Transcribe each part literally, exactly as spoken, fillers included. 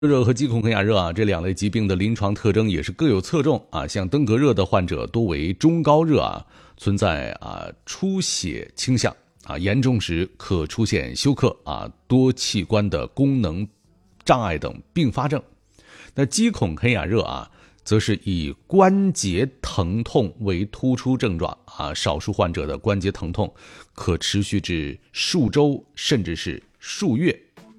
热和肌孔肯亚热啊，这两类疾病的临床特征也是各有侧重啊。像登革热的患者多为中高热啊，存在啊出血倾向啊，严重时可出现休克啊、多器官的功能障碍等并发症。那肌孔肯亚热啊，则是以关节疼痛为突出症状啊，少数患者的关节疼痛可持续至数周甚至是数月。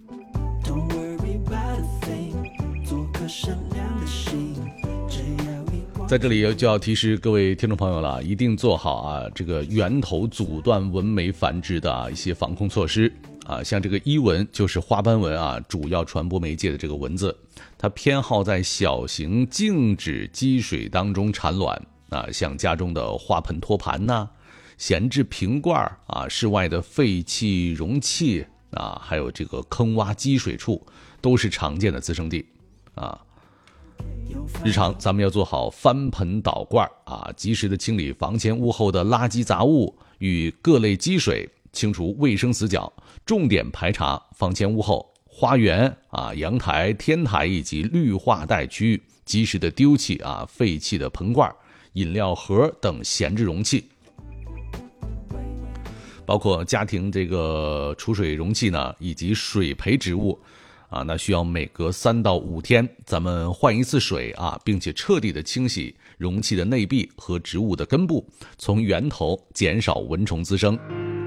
在这里就要提示各位听众朋友了，一定做好啊这个源头阻断蚊媒繁殖的啊一些防控措施啊。像这个伊蚊就是花斑蚊啊，主要传播媒介的这个蚊子，它偏好在小型静止积水当中产卵啊，像家中的花盆托盘呐、啊、闲置瓶罐啊、室外的废弃容器啊，还有这个坑洼积水处，都是常见的滋生地啊。日常咱们要做好翻盆倒罐啊，及时的清理房前屋后的垃圾杂物与各类积水，清除卫生死角，重点排查房前屋后、花园啊、阳台、天台以及绿化带区域，及时的丢弃啊废弃的盆罐、饮料盒等闲置容器。包括家庭这个储水容器呢，以及水培植物啊，那需要每隔三到五天咱们换一次水啊，并且彻底的清洗容器的内壁和植物的根部，从源头减少蚊虫滋生。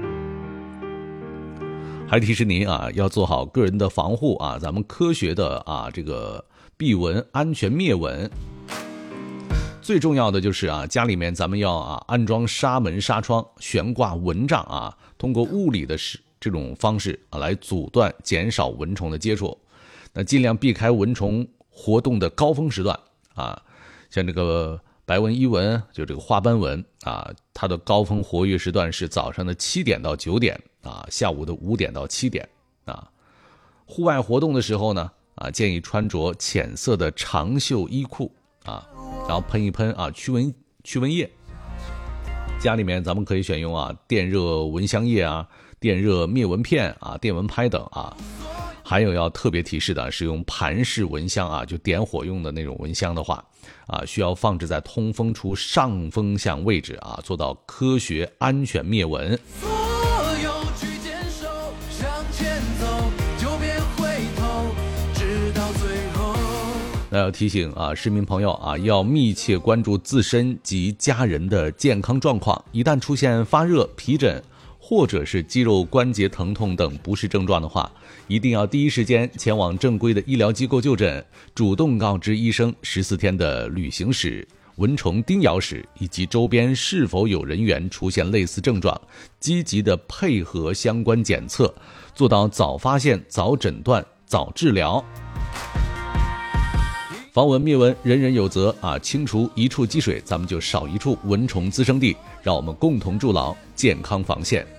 还提示您啊，要做好个人的防护啊，咱们科学的啊这个避蚊，安全灭蚊。最重要的就是啊，家里面咱们要啊安装纱门纱窗，悬挂蚊帐啊，通过物理的使这种方式啊来阻断减少蚊虫的接触。那尽量避开蚊虫活动的高峰时段啊，像这个白纹伊蚊就这个花斑蚊啊，它的高峰活跃时段是早上的七点到九点啊，下午的五点到七点啊。户外活动的时候呢啊，建议穿着浅色的长袖衣裤啊，然后喷一喷啊驱蚊驱蚊液。家里面咱们可以选用啊电热蚊香液啊、电热灭蚊片啊、电蚊拍等啊。还有要特别提示的，使用盘式蚊香啊，就点火用的那种蚊香的话啊，需要放置在通风处上风向位置啊，做到科学安全灭蚊。所有去坚守，向前走，就别回头，直到最后。那要提醒啊，市民朋友啊，要密切关注自身及家人的健康状况，一旦出现发热、皮疹或者是肌肉关节疼痛等不适症状的话，一定要第一时间前往正规的医疗机构就诊，主动告知医生十四天的旅行史、蚊虫叮咬史以及周边是否有人员出现类似症状，积极的配合相关检测，做到早发现、早诊断、早治疗。防蚊灭蚊人人有责啊！清除一处积水，咱们就少一处蚊虫滋生地，让我们共同筑牢健康防线。